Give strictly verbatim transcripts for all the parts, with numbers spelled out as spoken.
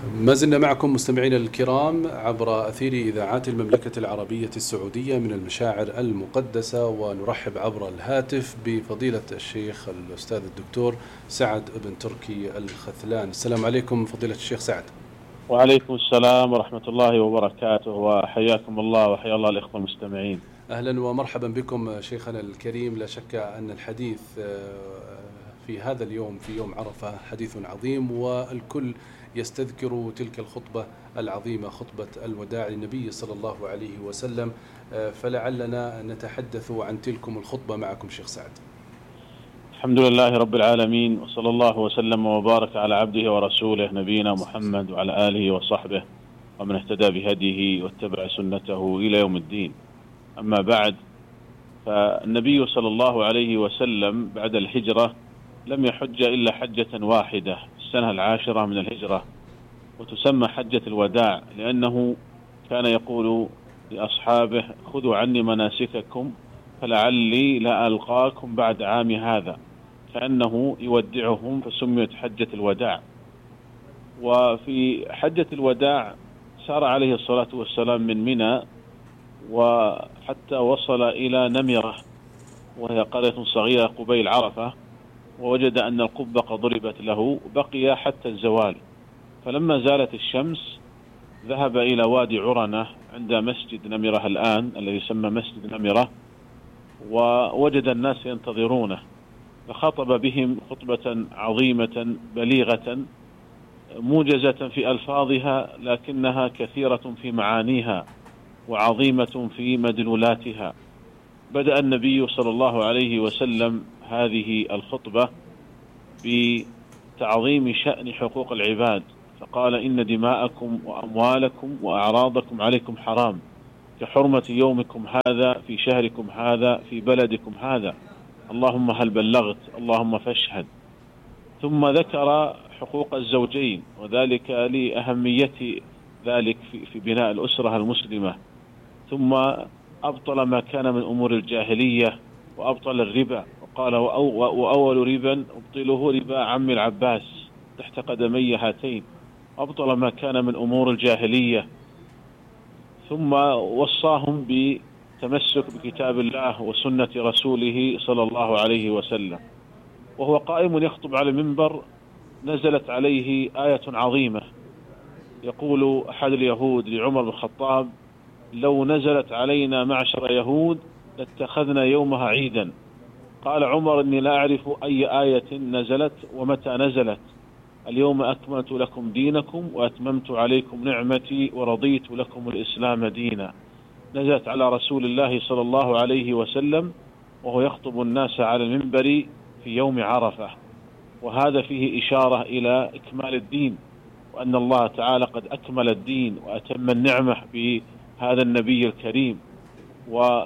ما زلنا معكم مستمعينا الكرام عبر أثير إذاعات المملكة العربية السعودية من المشاعر المقدسة، ونرحب عبر الهاتف بفضيلة الشيخ الأستاذ الدكتور سعد بن تركي الخثلان. السلام عليكم فضيلة الشيخ سعد. وعليكم السلام ورحمة الله وبركاته، وحياكم الله وحيا الله الإخوة المستمعين. أهلا ومرحبا بكم شيخنا الكريم. لا شك أن الحديث في هذا اليوم في يوم عرفة حديث عظيم، والكل يستذكر تلك الخطبة العظيمة، خطبة الوداع للنبي صلى الله عليه وسلم، فلعلنا نتحدث عن تلكم الخطبة معكم شيخ سعد. الحمد لله رب العالمين، وصلى الله وسلم وبارك على عبده ورسوله نبينا محمد وعلى آله وصحبه ومن اهتدى بهديه واتبع سنته إلى يوم الدين. أما بعد، فالنبي صلى الله عليه وسلم بعد الهجرة لم يحج إلا حجة واحدة السنة العاشرة من الهجرة، وتسمى حجة الوداع، لأنه كان يقول لأصحابه: خذوا عني مناسككم فلعلي لا ألقاكم بعد عام هذا، كأنه يودعهم، فسميت حجة الوداع. وفي حجة الوداع سار عليه الصلاة والسلام من منى وحتى وصل إلى نمرة، وهي قرية صغيرة قبيل عرفة، ووجد أن القبة قد ضربت له، بقي حتى الزوال. فلما زالت الشمس ذهب إلى وادي عرنة عند مسجد نمرة الآن الذي يسمى مسجد نمرة، ووجد الناس ينتظرونه، فخطب بهم خطبة عظيمة بليغة موجزة في ألفاظها، لكنها كثيرة في معانيها وعظيمة في مدلولاتها. بدأ النبي صلى الله عليه وسلم هذه الخطبة بتعظيم شأن حقوق العباد، فقال: إن دماءكم وأموالكم وأعراضكم عليكم حرام، كحرمة يومكم هذا في شهركم هذا في بلدكم هذا، اللهم هل بلغت، اللهم فاشهد. ثم ذكر حقوق الزوجين، وذلك لأهمية ذلك في بناء الأسرة المسلمة. ثم أبطل ما كان من أمور الجاهلية وأبطل الربا، وقال: وأول ربا أبطله ربا عم العباس تحت قدمي هاتين، أبطل ما كان من أمور الجاهلية. ثم وصاهم بتمسك بكتاب الله وسنة رسوله صلى الله عليه وسلم. وهو قائم يخطب على المنبر نزلت عليه آية عظيمة، يقول أحد اليهود لعمر بن الخطاب: لو نزلت علينا معشر يهود لاتخذنا يومها عيدا. قال عمر: إني لا أعرف أي آية نزلت ومتى نزلت. اليوم أكملت لكم دينكم وأتممت عليكم نعمتي ورضيت لكم الإسلام دينا. نزلت على رسول الله صلى الله عليه وسلم وهو يخطب الناس على المنبر في يوم عرفة، وهذا فيه إشارة إلى إكمال الدين، وأن الله تعالى قد أكمل الدين وأتم النعمة بهذا النبي الكريم. وما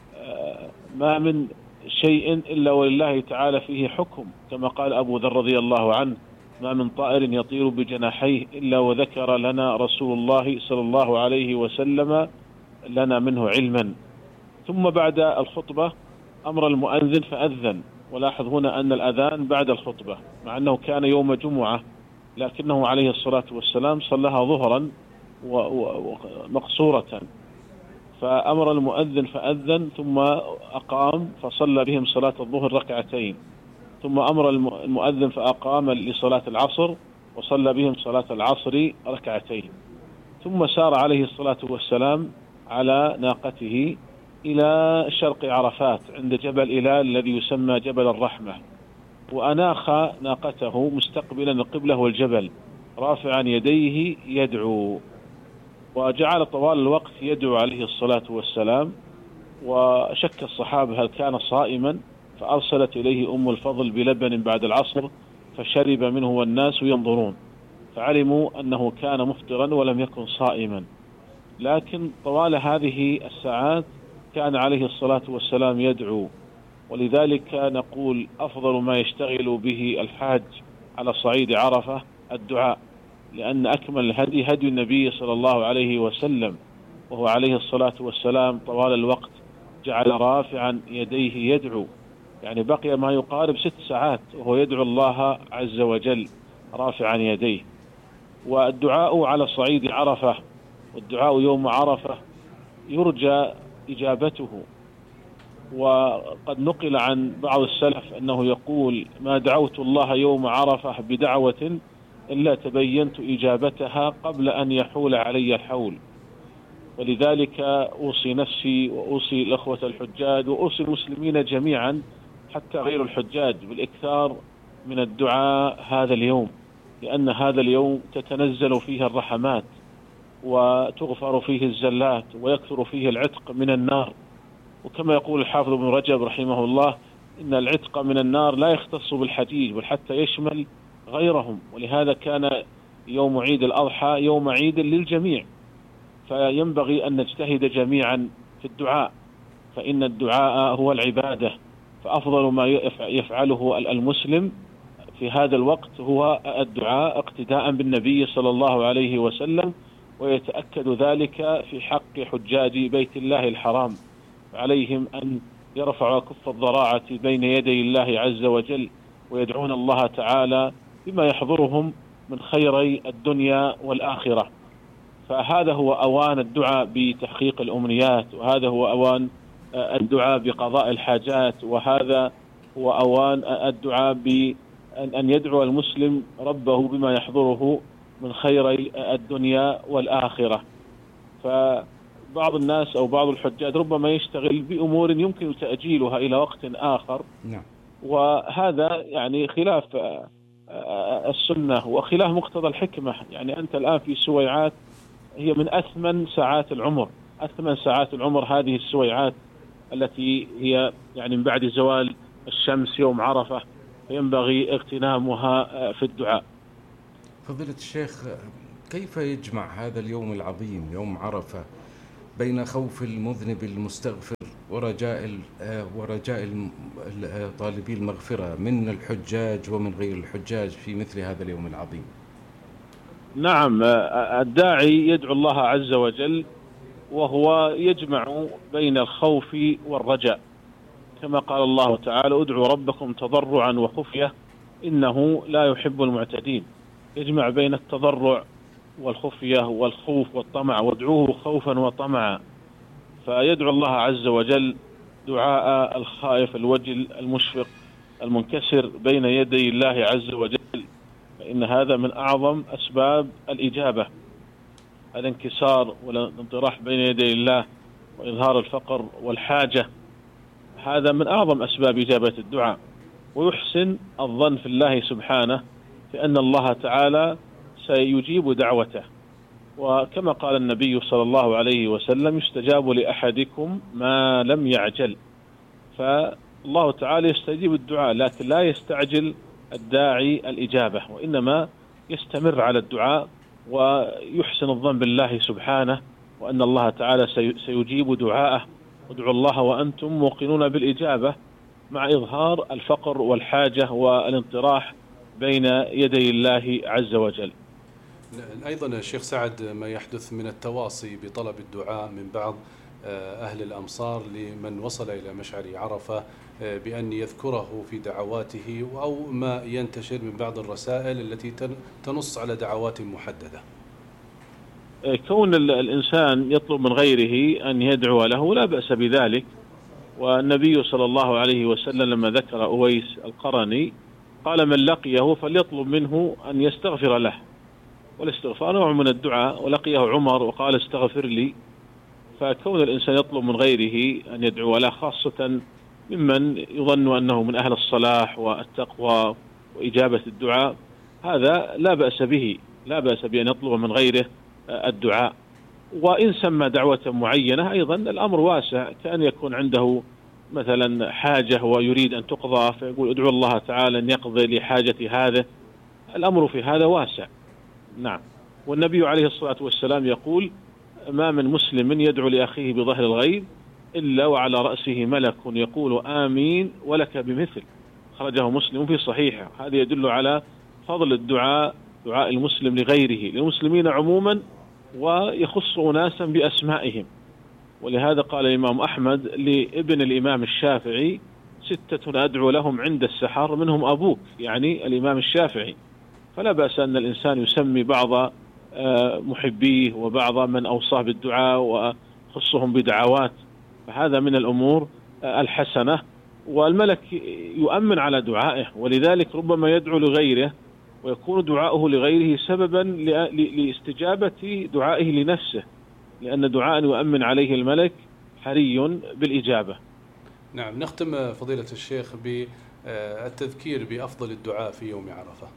من شيء إلا ولله تعالى فيه حكم، كما قال أبو ذر رضي الله عنه: ما من طائر يطير بجناحيه إلا وذكر لنا رسول الله صلى الله عليه وسلم لنا منه علما. ثم بعد الخطبة أمر المؤذن فأذن، ولاحظ هنا أن الأذان بعد الخطبة، مع أنه كان يوم جمعة، لكنه عليه الصلاة والسلام صلىها ظهرا ومقصورة، فأمر المؤذن فأذن، ثم أقام فصلى بهم صلاة الظهر ركعتين، ثم أمر المؤذن فأقام لصلاة العصر وصلى بهم صلاة العصر ركعتين، ثم سار عليه الصلاة والسلام على ناقته إلى شرق عرفات عند جبل إلال الذي يسمى جبل الرحمة، وأناخ ناقته مستقبلا القبلة والجبل رافعا يديه يدعو، وجعل طوال الوقت يدعو عليه الصلاة والسلام. وشك الصحابة هل كان صائما، فأرسلت إليه أم الفضل بلبن بعد العصر فشرب منه والناس ينظرون، فعلموا أنه كان مفطرا ولم يكن صائما. لكن طوال هذه الساعات كان عليه الصلاة والسلام يدعو، ولذلك نقول أفضل ما يشتغل به الحاج على صعيد عرفة الدعاء، لأن أكمل الهدي هدي النبي صلى الله عليه وسلم، وهو عليه الصلاة والسلام طوال الوقت جعل رافعا يديه يدعو، يعني بقي ما يقارب ست ساعات وهو يدعو الله عز وجل رافعا يديه. والدعاء على صعيد عرفة والدعاء يوم عرفة يرجى إجابته. وقد نقل عن بعض السلف أنه يقول: ما دعوت الله يوم عرفة بدعوة إلا تبينت إجابتها قبل أن يحول علي الحول. ولذلك أوصي نفسي وأوصي الأخوة الحجاج وأوصي المسلمين جميعا حتى غير الحجاج بالإكثار من الدعاء هذا اليوم، لأن هذا اليوم تتنزل فيه الرحمات وتغفر فيه الزلات ويكثر فيه العتق من النار. وكما يقول الحافظ ابن رجب رحمه الله: إن العتق من النار لا يختص بالحجيج بل حتى يشمل غيرهم. ولهذا كان يوم عيد الأضحى يوم عيد للجميع، فينبغي أن نجتهد جميعا في الدعاء، فإن الدعاء هو العبادة. فأفضل ما يفعله المسلم في هذا الوقت هو الدعاء اقتداء بالنبي صلى الله عليه وسلم، ويتأكد ذلك في حق حجاج بيت الله الحرام. عليهم أن يرفعوا كف الضراعة بين يدي الله عز وجل ويدعون الله تعالى بما يحضرهم من خيري الدنيا والآخرة. فهذا هو أوان الدعاء بتحقيق الأمنيات، وهذا هو أوان الدعاء بقضاء الحاجات، وهذا هو أوان الدعاء بأن يدعو المسلم ربه بما يحضره من خيري الدنيا والآخرة. فبعض الناس أو بعض الحجاج ربما يشتغل بأمور يمكن تأجيلها إلى وقت آخر، نعم. وهذا يعني خلاف السنة وخلاف مقتضى الحكمة. يعني أنت الآن في سويعات هي من أثمن ساعات العمر، أثمن ساعات العمر هذه السويعات التي هي يعني من بعد زوال الشمس يوم عرفة، فينبغي اغتنامها في الدعاء. فضيلة الشيخ، كيف يجمع هذا اليوم العظيم يوم عرفة بين خوف المذنب المستغفر ورجاء ورجاء طالبي المغفرة من الحجاج ومن غير الحجاج في مثل هذا اليوم العظيم؟ نعم، الداعي يدعو الله عز وجل وهو يجمع بين الخوف والرجاء، كما قال الله تعالى: ادعوا ربكم تضرعا وخفية إنه لا يحب المعتدين. يجمع بين التضرع والخفية والخوف والطمع، وادعوه خوفا وطمعا. فيدعو الله عز وجل دعاء الخائف الوجل المشفق المنكسر بين يدي الله عز وجل، فإن هذا من أعظم أسباب الإجابة، الانكسار والانطراح بين يدي الله وإظهار الفقر والحاجة. هذا من أعظم أسباب إجابة الدعاء. ويحسن الظن في الله سبحانه فإن الله تعالى سيجيب دعوته. وكما قال النبي صلى الله عليه وسلم: يستجاب لأحدكم ما لم يعجل. فالله تعالى يستجيب الدعاء، لكن لا يستعجل الداعي الإجابة، وإنما يستمر على الدعاء ويحسن الظن بالله سبحانه وأن الله تعالى سيجيب دعاءه. ادعوا الله وأنتم موقنون بالإجابة، مع إظهار الفقر والحاجة والانطراح بين يدي الله عز وجل. أيضا الشيخ سعد، ما يحدث من التواصي بطلب الدعاء من بعض أهل الأمصار لمن وصل إلى مشعر عرفة بأن يذكره في دعواته، أو ما ينتشر من بعض الرسائل التي تنص على دعوات محددة. كون الإنسان يطلب من غيره أن يدعو له لا بأس بذلك. والنبي صلى الله عليه وسلم لما ذكر أويس القرني قال: من لقيه فليطلب منه أن يستغفر له، والاستغفار نوع من الدعاء. ولقيه عمر وقال: استغفر لي. فكون الإنسان يطلب من غيره أن يدعو له، خاصة ممن يظن أنه من أهل الصلاح والتقوى وإجابة الدعاء، هذا لا بأس به، لا بأس بأن يطلب من غيره الدعاء. وإن سمى دعوة معينة أيضا الأمر واسع، كأن يكون عنده مثلا حاجة ويريد أن تقضى فيقول: ادعو الله تعالى أن يقضي لحاجة هذا. الأمر في هذا واسع. نعم. والنبي عليه الصلاة والسلام يقول: ما من مسلم يدعو لأخيه بظهر الغيب إلا وعلى رأسه ملك يقول آمين ولك بمثل. خرجه مسلم في صحيحه. هذا يدل على فضل الدعاء، دعاء المسلم لغيره، للمسلمين عموما، ويخص أناسا بأسمائهم. ولهذا قال الإمام أحمد لابن الإمام الشافعي: ستة أدعو لهم عند السحر منهم أبوك، يعني الإمام الشافعي. فلا بأس أن الإنسان يسمي بعض محبيه وبعض من أوصاه بالدعاء وخصهم بدعوات، فهذا من الأمور الحسنة، والملك يؤمن على دعائه، ولذلك ربما يدعو لغيره ويكون دعاؤه لغيره سببا لاستجابة دعائه لنفسه، لأن دعاء يؤمن عليه الملك حري بالإجابة. نعم، نختم فضيلة الشيخ بالتذكير بأفضل الدعاء في يوم عرفة.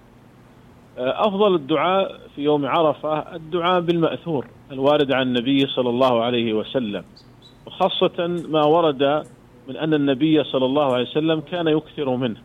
أفضل الدعاء في يوم عرفة الدعاء بالمأثور الوارد عن النبي صلى الله عليه وسلم، وخاصة ما ورد من أن النبي صلى الله عليه وسلم كان يكثر منه،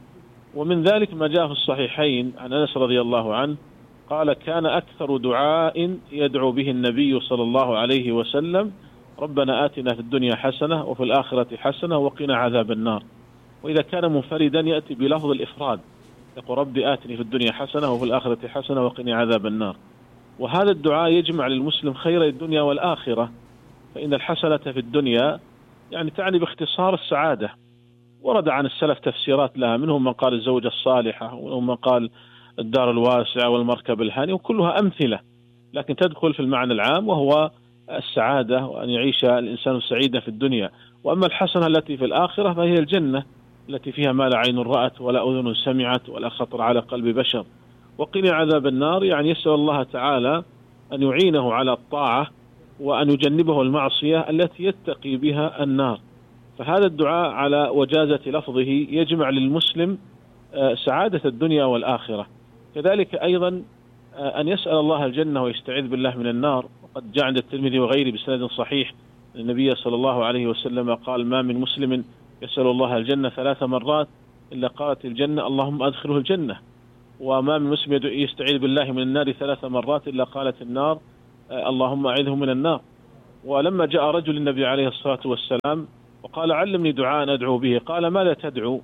ومن ذلك ما جاء في الصحيحين عن أنس رضي الله عنه قال: كان أكثر دعاء يدعو به النبي صلى الله عليه وسلم: ربنا آتنا في الدنيا حسنة وفي الآخرة حسنة وقنا عذاب النار. وإذا كان منفردا يأتي بلفظ الإفراد، يقول: ربي آتني في الدنيا حسنة وفي الآخرة حسنة وقنا عذاب النار. وهذا الدعاء يجمع للمسلم خير الدنيا والآخرة، فإن الحسنة في الدنيا يعني تعني باختصار السعادة. ورد عن السلف تفسيرات لها، منهم من قال الزوجة الصالحة، ومنهم من قال الدار الواسعة والمركب الهاني، وكلها أمثلة، لكن تدخل في المعنى العام وهو السعادة، وأن يعيش الإنسان سعيدا في الدنيا. وأما الحسنة التي في الآخرة فهي الجنة التي فيها ما لا عين رأت ولا أذن سمعت ولا خطر على قلب بشر. وقنا عذاب النار يعني يسأل الله تعالى أن يعينه على الطاعة وأن يجنبه المعصية التي يتقي بها النار. فهذا الدعاء على وجازة لفظه يجمع للمسلم سعادة الدنيا والآخرة. كذلك أيضا أن يسأل الله الجنة ويستعيذ بالله من النار. وقد جاء عند الترمذي وغيره بسند صحيح النبي صلى الله عليه وسلم قال: ما من مسلم يسأل الله الجنة ثلاث مرات إلا قالت الجنة اللهم أدخله الجنة، وما من مسلم يستعيذ بالله من النار ثلاث مرات إلا قالت النار اللهم أعذه من النار. ولما جاء رجل النبي عليه الصلاة والسلام وقال: علمني دعاء أدعو به، قال: ماذا تدعو؟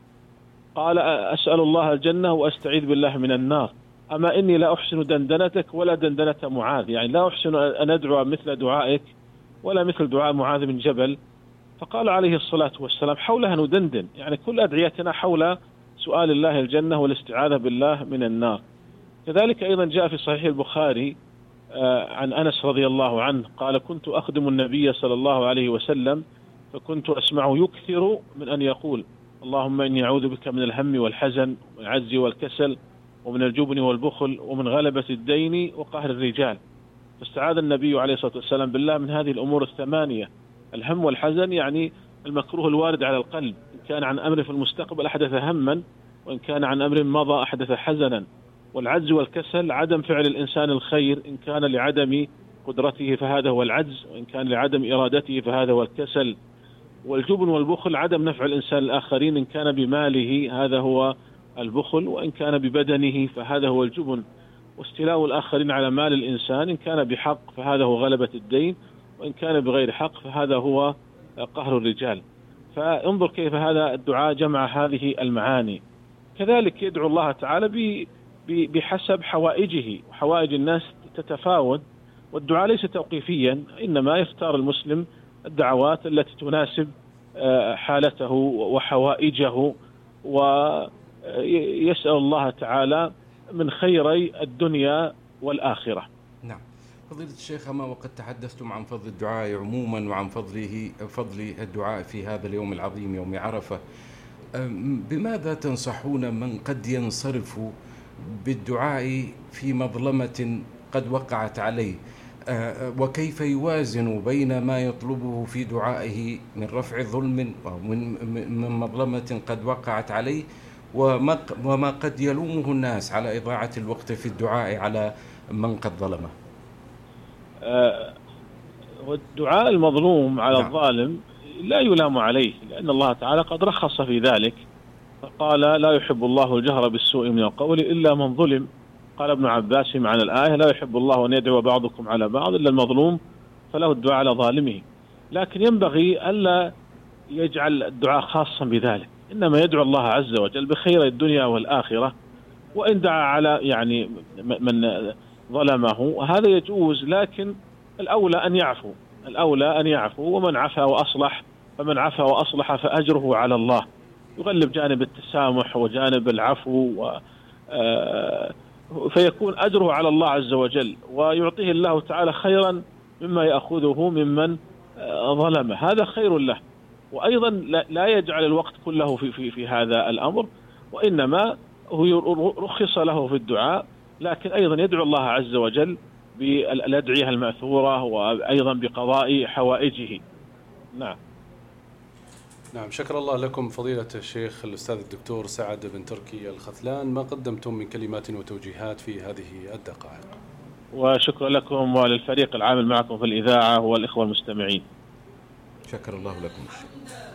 قال: أسأل الله الجنة وأستعيذ بالله من النار، أما إني لا أحسن دندنتك ولا دندنة معاذ، يعني لا أحسن أن أدعو مثل دعائك ولا مثل دعاء معاذ بن جبل. فقال عليه الصلاة والسلام: حولها ندندن، يعني كل أدعيتنا حول سؤال الله الجنة والاستعاذة بالله من النار. كذلك أيضا جاء في صحيح البخاري عن أنس رضي الله عنه قال: كنت أخدم النبي صلى الله عليه وسلم فكنت أسمعه يكثر من أن يقول: اللهم إني أعوذ بك من الهم والحزن والعجز والكسل ومن الجبن والبخل ومن غلبة الدين وقهر الرجال. فاستعاذ النبي عليه الصلاة والسلام بالله من هذه الأمور الثمانية: الهم والحزن يعني المكروه الوارد على القلب، إن كان عن أمر في المستقبل أحدث هما، وإن كان عن أمر مضى أحدث حزنا. والعجز والكسل عدم فعل الإنسان الخير، إن كان لعدم قدرته فهذا هو العجز، وإن كان لعدم إرادته فهذا هو الكسل. والجبن والبخل عدم نفع الإنسان الآخرين، إن كان بماله هذا هو البخل، وإن كان ببدنه فهذا هو الجبن. واستيلاء الآخرين على مال الإنسان، إن كان بحق فهذا هو غلبة الدين، وإن كان بغير حق فهذا هو قهر الرجال. فانظر كيف هذا الدعاء جمع هذه المعاني. كذلك يدعو الله تعالى بحسب حوائجه، وحوائج الناس تتفاوت، والدعاء ليس توقيفيا، إنما يختار المسلم الدعوات التي تناسب حالته وحوائجه، ويسأل الله تعالى من خيري الدنيا والآخرة. نعم فضيلة الشيخ، أما وقد تحدثتم عن فضل الدعاء عموما وعن فضله فضل الدعاء في هذا اليوم العظيم يوم عرفة، بماذا تنصحون من قد ينصرف بالدعاء في مظلمة قد وقعت عليه، وكيف يوازن بين ما يطلبه في دعائه من رفع ظلم ومن مظلمة قد وقعت عليه وما قد يلومه الناس على إضاعة الوقت في الدعاء على من قد ظلمه؟ والدعاء المظلوم على نعم. الظالم لا يلام عليه، لأن الله تعالى قد رخص في ذلك، فقال: لا يحب الله الجهر بالسوء من القول إلا من ظلم. قال ابن عباس معنى الآية: لا يحب الله أن يدعو بعضكم على بعض إلا المظلوم فله الدعاء على ظالمه. لكن ينبغي ألا يجعل الدعاء خاصا بذلك، إنما يدعو الله عز وجل بخير الدنيا والآخرة. وإن دعا على يعني من ظلمه هذا يجوز، لكن الأولى أن يعفو، الأولى أن يعفو، ومن عفا وأصلح فمن عفا وأصلح فأجره على الله. يغلب جانب التسامح وجانب العفو فيكون أجره على الله عز وجل، ويعطيه الله تعالى خيرا مما يأخذه ممن ظلمه، هذا خير له. وأيضا لا يجعل الوقت كله في, في, في هذا الأمر، وإنما هو رخص له في الدعاء، لكن أيضا يدعو الله عز وجل بالأدعية المأثورة وأيضا بقضاء حوائجه. نعم. نعم، شكر الله لكم فضيلة الشيخ الأستاذ الدكتور سعد بن تركي الخثلان ما قدمتم من كلمات وتوجيهات في هذه الدقائق. وشكرا لكم وللفريق العامل معكم في الإذاعة والإخوة المستمعين. شكر الله لكم.